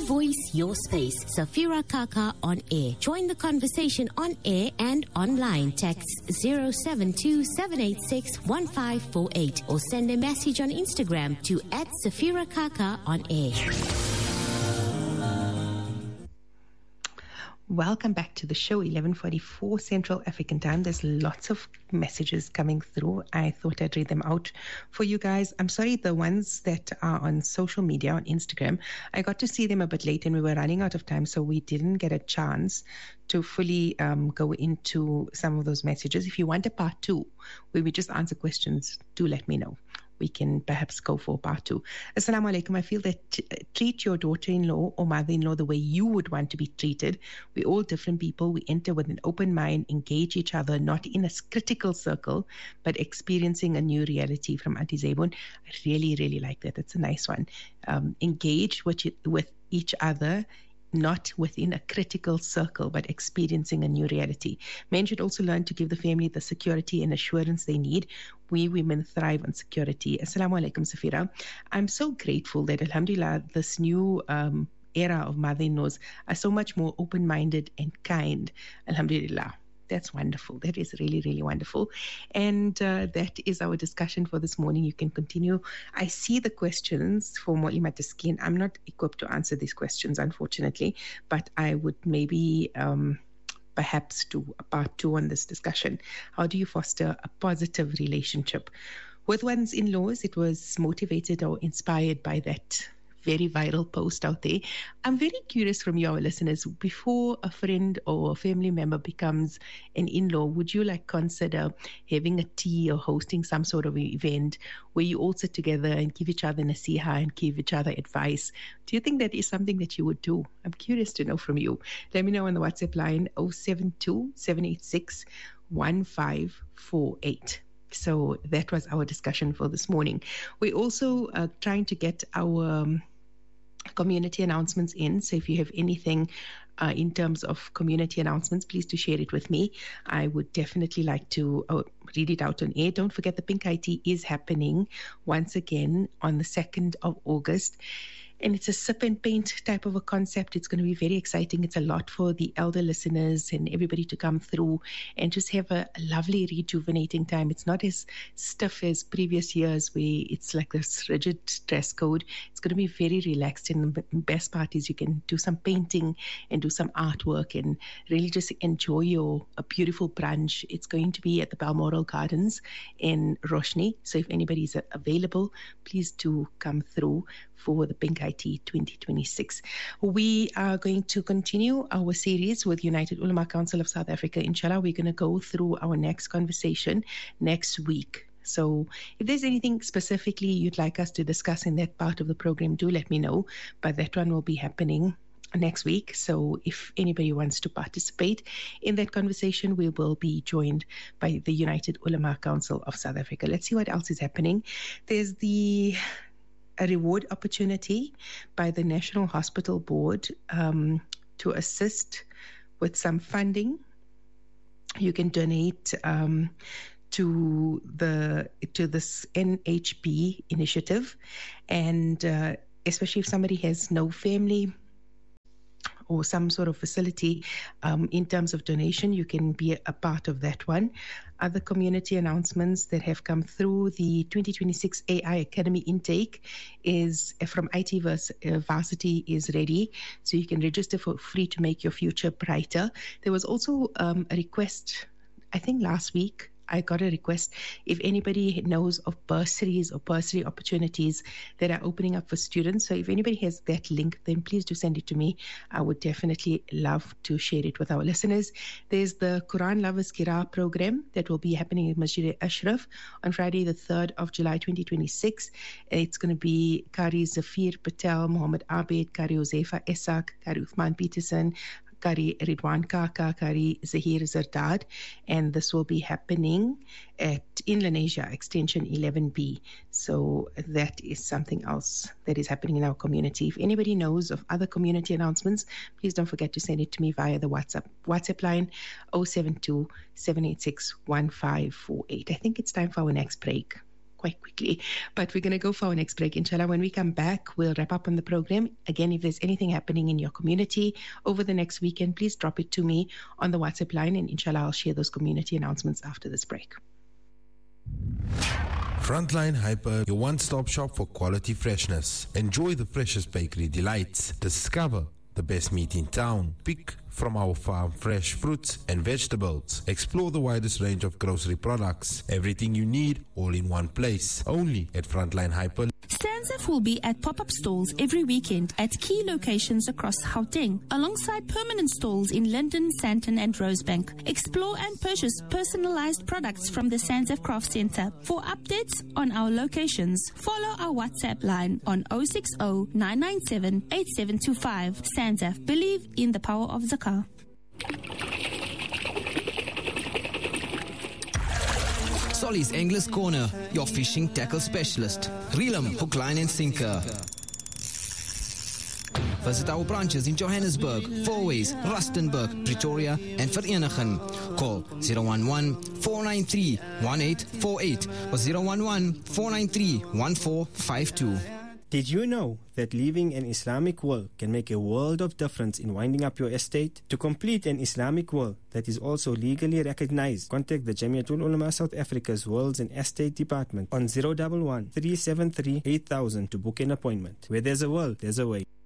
voice, your space. Safira Kaka on air. Join the conversation on air and online. Text 072-786-1548 or send a message on Instagram to @Safira Kaka on air. Welcome back to the show, 11:44 Central African Time. There's lots of messages coming through. I thought I'd read them out for you guys. I'm sorry, the ones that are on social media, on Instagram, I got to see them a bit late and we were running out of time, so we didn't get a chance to fully go into some of those messages. If you want a part 2, where we just answer questions, do let me know. We can perhaps go for part 2. Assalamu alaikum. I feel that treat your daughter-in-law or mother-in-law the way you would want to be treated. We're all different people. We enter with an open mind, engage each other, not in a critical circle, but experiencing a new reality from Auntie Zebun. I really, really like that. That's a nice one. Engage with each other, not within a critical circle, but experiencing a new reality. Men should also learn to give the family the security and assurance they need. We women thrive on security. Assalamu alaikum, Safira. I'm so grateful that, alhamdulillah, this new era of mother-in-laws are so much more open-minded and kind. Alhamdulillah. That's wonderful. That is really, really wonderful. And that is our discussion for this morning. You can continue. I see the questions for Molima Taskin. I'm not equipped to answer these questions, unfortunately, but I would maybe perhaps do a part 2 on this discussion. How do you foster a positive relationship with one's in-laws? It was motivated or inspired by that very viral post out there. I'm very curious from you, our listeners, before a friend or a family member becomes an in-law, would you consider having a tea or hosting some sort of event where you all sit together and give each other nasiha and give each other advice? Do you think that is something that you would do? I'm curious to know from you. Let me know on the WhatsApp line 072-786-1548. So that was our discussion for this morning. We're also trying to get our community announcements in. So if you have anything in terms of community announcements, please do share it with me. I would definitely like to read it out on air. Don't forget the Pink IT is happening once again on the 2nd of August. And it's a sip and paint type of a concept. It's going to be very exciting. It's a lot for the elder listeners and everybody to come through and just have a lovely rejuvenating time. It's not as stiff as previous years where it's like this rigid dress code. It's going to be very relaxed. And the best part is you can do some painting and do some artwork and really just enjoy a beautiful brunch. It's going to be at the Balmoral Gardens in Roshni. So if anybody's available, please do come through for the Pink IT 2026. We are going to continue our series with United Ulama Council of South Africa. Inshallah, we're going to go through our next conversation next week. So if there's anything specifically you'd like us to discuss in that part of the program, do let me know. But that one will be happening next week. So if anybody wants to participate in that conversation, we will be joined by the United Ulama Council of South Africa. Let's see what else is happening. There's a reward opportunity by the National Hospital Board to assist with some funding. You can donate to this NHB initiative, and especially if somebody has no family or some sort of facility in terms of donation, you can be a part of that one. Other community announcements that have come through: the 2026 AI Academy intake is from IT Varsity is ready, so you can register for free to make your future brighter. There was also a request, I think last week, I got a request if anybody knows of bursaries or bursary opportunities that are opening up for students. So if anybody has that link, then please do send it to me. I would definitely love to share it with our listeners. There's the Quran Lovers Qira program that will be happening in Masjid Ashraf on Friday, the 3rd of July, 2026. It's going to be Qari Zafir Patel, Muhammad Abed, Qari Uzefa Esak, Qari Uthman Peterson, Qari Ridwan Kaka, Qari Zahir Zardad, and this will be happening in Lenasia, extension 11B. So that is something else that is happening in our community. If anybody knows of other community announcements, please don't forget to send it to me via the WhatsApp line 072-786-1548. I think it's time for our next break. quite quickly. But we're going to go for our next break, inshallah. When we come back, we'll wrap up on the program. Again, if there's anything happening in your community over the next weekend, please drop it to me on the WhatsApp line, and inshallah, I'll share those community announcements after this break. Frontline Hyper, your one-stop shop for quality freshness. Enjoy the freshest bakery delights. Discover the best meat in town. Pick from our farm fresh fruits and vegetables. Explore the widest range of grocery products. Everything you need, all in one place. Only at Frontline Hyper. SANZAF will be at pop-up stalls every weekend at key locations across Gauteng, alongside permanent stalls in Linden, Sandton and Rosebank. Explore and purchase personalized products from the SANZAF Craft Center. For updates on our locations, follow our WhatsApp line on 060-997-8725. SANZAF, believe in the power of Zakah. Solly's Anglers Corner, your fishing tackle specialist. Reelum, hook, line and sinker. Visit our branches in Johannesburg, Fourways, Rustenburg, Pretoria and Vereeniging. Call 011-493-1848 or 011-493-1452. Did you know that leaving an Islamic will can make a world of difference in winding up your estate? To complete an Islamic will that is also legally recognized, contact the Jamiatul Ulama South Africa's Wills and Estate Department on 011-373-8000 to book an appointment. Where there's a will, there's a way.